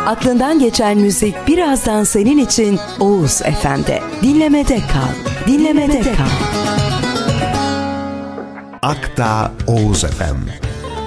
Aklından geçen müzik birazdan senin için Oğuz FM'de. Dinlemede kal. Dinlemede kal. Akta Oğuz FM.